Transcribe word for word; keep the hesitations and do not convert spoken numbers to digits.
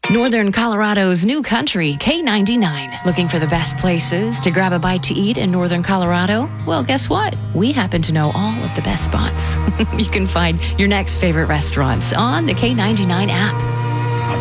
Northern Colorado's new country, K ninety-nine. Looking for the best places to grab a bite to eat in Northern Colorado? Well, guess what? We happen to know all of the best spots. You can find your next favorite restaurants on the K ninety-nine app.